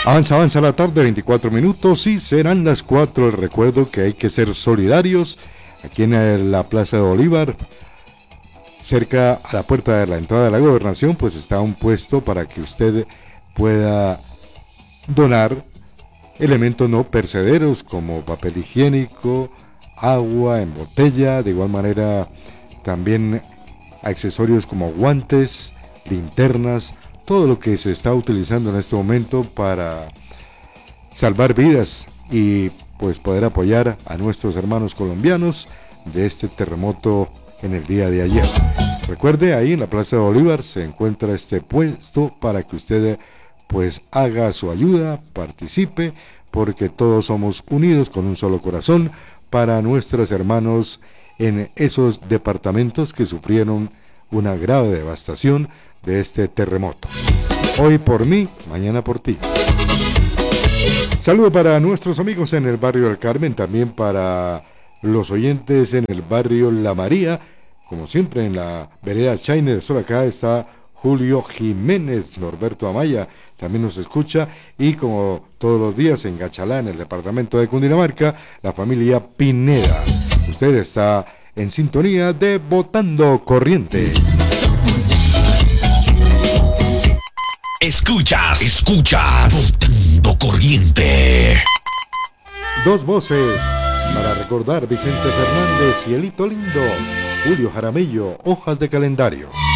Avanza la tarde, 24 minutos y serán las 4. El recuerdo que hay que ser solidarios. Aquí en la Plaza de Bolívar, cerca a la puerta de la entrada de la gobernación, pues está un puesto para que usted pueda donar elementos no perecederos como papel higiénico, agua en botella, de igual manera también accesorios como guantes, linternas, todo lo que se está utilizando en este momento para salvar vidas y pues poder apoyar a nuestros hermanos colombianos de este terremoto en el día de ayer. Recuerde, ahí en la Plaza de Bolívar se encuentra este puesto para que usted pues haga su ayuda, participe, porque todos somos unidos con un solo corazón para nuestros hermanos en esos departamentos que sufrieron una grave devastación de este terremoto. Hoy por mí, mañana por ti. Saludo para nuestros amigos en el barrio del Carmen, también para los oyentes en el barrio La María, como siempre en la vereda Chaine del Sol. Acá está Julio Jiménez, Norberto Amaya también nos escucha, y como todos los días en Gachalá, en el departamento de Cundinamarca, la familia Pineda. Usted está en sintonía de Botando Corriente. Escuchas Botando Corriente. Dos voces para recordar Vicente Fernández, Cielito Lindo, Julio Jaramillo, Hojas de Calendario.